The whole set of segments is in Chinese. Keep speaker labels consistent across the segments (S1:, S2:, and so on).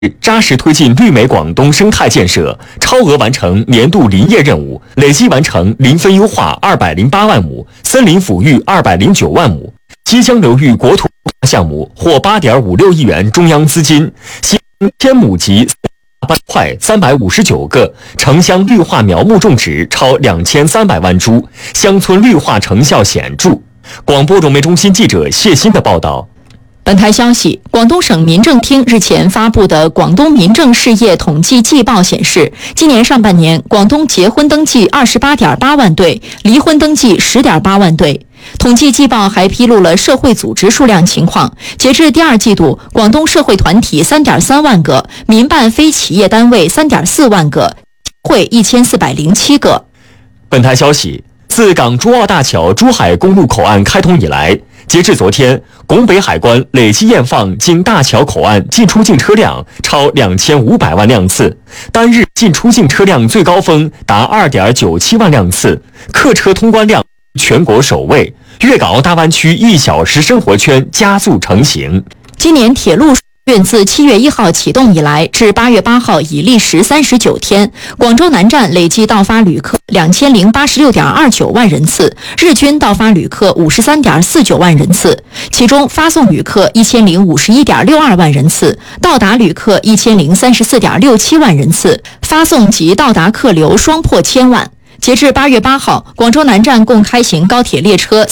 S1: 扎实推进绿美广东生态建设，超额完成年度林业任务，累计完成林分优化208万亩，森林抚育209万亩。西江流域国土项目获8.56亿元中央资金，新1000亩级班块359个，城乡绿化苗木种植超2300万株，乡村绿化成效显著。广播融媒中心记者谢鑫的报道。
S2: 本台消息，广东省民政厅日前发布的《广东民政事业统计季报》显示，今年上半年，广东结婚登记28.8万对，离婚登记10.8万对。统计季报还披露了社会组织数量情况，截至第二季度，广东社会团体3.3万个，民办非企业单位3.4万个，会1407个。
S1: 本台消息，自港珠澳大桥珠海公路口岸开通以来，截至昨天，拱北海关累计验放经大桥口岸进出境车辆超2500万辆次，单日进出境车辆最高峰达2.97万辆次，客车通关量全国首位，粤港澳大湾区1小时生活圈加速成型。
S2: 今年铁路运自7月1号启动以来，至8月8号已历时39天，广州南站累计到发旅客2086.29万人次，日均到发旅客53.49万人次，其中发送旅客1051.62万人次，到达旅客1034.67万人次，发送及到达客流双破千万。截至8月8号，广州南站共开行高铁列车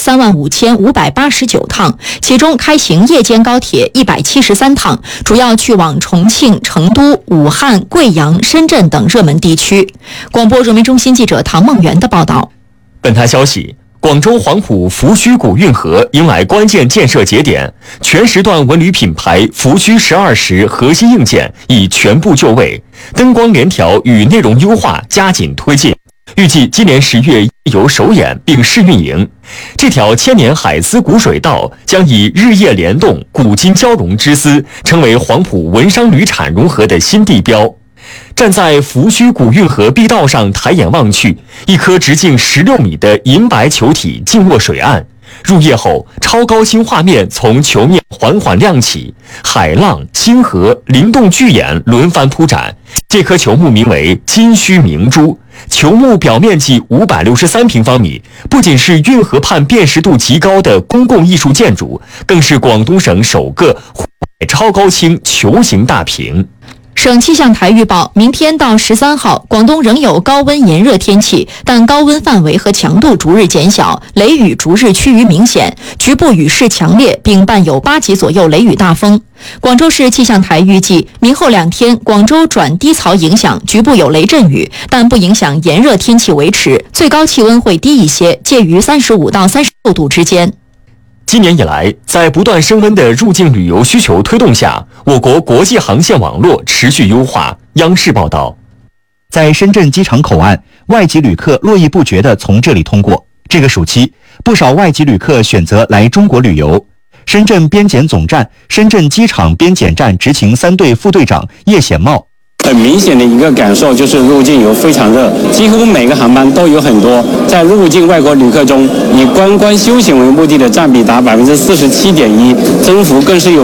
S2: 35589趟，其中开行夜间高铁173趟，主要去往重庆、成都、武汉、贵阳、深圳等热门地区。广播融媒中心记者唐梦圆的报道。
S1: 本台消息，广州黄埔福须谷运河迎来关键建设节点，全时段文旅品牌福须12时核心硬件已全部就位，灯光联调与内容优化加紧推进。预计今年10月由首演并试运营。这条千年海丝古水道将以日夜联动、古今交融之姿，成为黄埔文商旅产融合的新地标。站在福须谷运河碧道上抬眼望去，一颗直径16米的银白球体静卧水岸。入夜后，超高清画面从球面缓缓亮起，海浪、星河、灵动巨眼轮番铺展。这颗球木名为金须明珠，球木表面积563平方米，不仅是运河畔辨识度极高的公共艺术建筑，更是广东省首个户外超高清球形大屏。
S2: 省气象台预报，明天到13号，广东仍有高温炎热天气，但高温范围和强度逐日减小，雷雨逐日趋于明显，局部雨势强烈，并伴有8级左右雷雨大风。广州市气象台预计，明后2天，广州转低槽影响，局部有雷阵雨，但不影响炎热天气维持，最高气温会低一些，介于35到36度之间。
S1: 今年以来，在不断升温的入境旅游需求推动下，我国国际航线网络持续优化。央视报道，
S3: 在深圳机场口岸，外籍旅客络绎不绝地从这里通过。这个暑期，不少外籍旅客选择来中国旅游。深圳边检总站、深圳机场边检站执勤3队副队长叶显茂。
S4: 很明显的一个感受就是入境游非常热，几乎每个航班都有很多。在入境外国旅客中，以观光休闲为目的的占比达47.1%，增幅更是有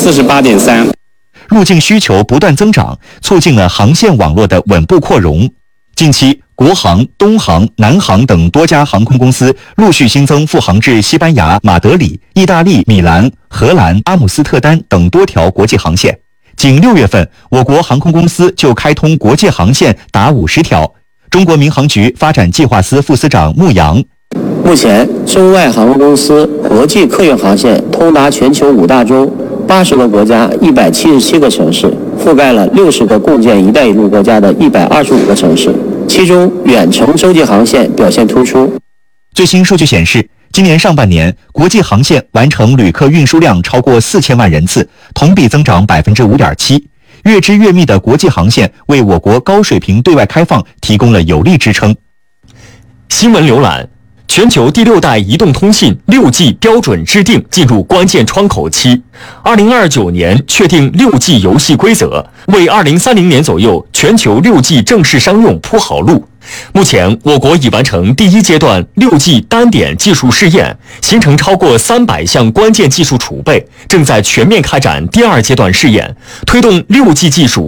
S4: 48.3%。
S3: 入境需求不断增长，促进了航线网络的稳步扩容。近期，国航、东航、南航等多家航空公司陆续新增复航至西班牙、马德里、意大利、米兰、荷兰、阿姆斯特丹等多条国际航线。仅6月份，我国航空公司就开通国际航线达50条。中国民航局发展计划司副司长穆阳：
S5: 目前，中外航空公司国际客运航线通达全球5大洲、80个国家、177个城市，覆盖了60个共建“一带一路”国家的125个城市，其中远程洲际航线表现突出。
S3: 最新数据显示，今年上半年，国际航线完成旅客运输量超过4000万人次，同比增长5.7%。越织越密的国际航线为我国高水平对外开放提供了有力支撑。
S1: 新闻浏览：全球第6代移动通信 6G 标准制定进入关键窗口期，2029年确定 6G 游戏规则，为2030年左右全球 6G 正式商用铺好路。 目前，我国已完成第1阶段6G 单点技术试验，形成超过300项关键技术储备，正在全面开展第2阶段试验，推动6G 技术